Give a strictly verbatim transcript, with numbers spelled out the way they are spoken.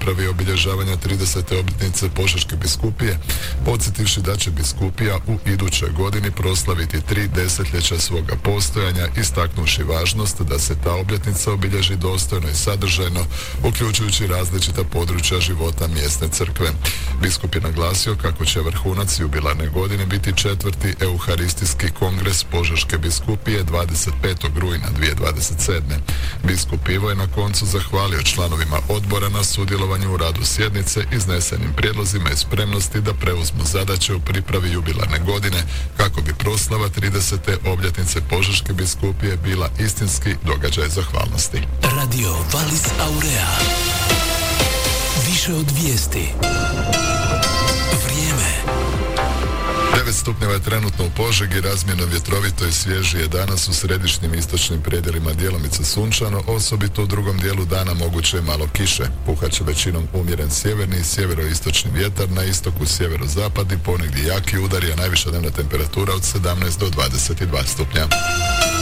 pripravi obilježavanja tridesete obljetnice Požeške biskupije, podsjetivši da će biskupija u idućoj godini proslaviti tri desetljeća svoga postojanja, istaknuši važnost da se ta obljetnica obilježi dostojno i sadržajno, uključujući različita područja života mjesne crkve. Biskup je naglasio kako će vrhunac jubilarne godine biti četvrti Euharistijski kongres Požeške biskupije dvadeset petog rujna dvije tisuće dvadeset sedme. Biskup Ivo je na koncu zahvalio članovima odbora na sudjelovanju u radu sjednice, iznesenim prijedlozima i spremnosti da preuzmu zadaće u pripravi jubilarne godine kako bi proslava tridesete obljetnice Požeške biskupije bila istinski događaj zahvalnosti. Radio Valis Aurea. Više od vijesti. Vrijeme. devet stupnjeva je trenutno u Požegi, razmjerno vjetrovito i svježi je danas u središnjim istočnim predjelima djelomice sunčano, osobito u drugom dijelu dana moguće je malo kiše. Puhat će većinom umjeren sjeverni i sjeveroistočni vjetar, na istoku sjeverozapadni, ponegdje jaki udari, a najviša dnevna temperatura od sedamnaest do dvadeset dva stupnja.